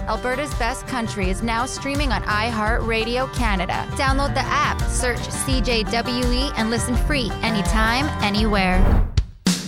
Alberta's Best Country is now streaming on iHeartRadio Canada. Download the app, search CJWE, and listen free anytime, anywhere.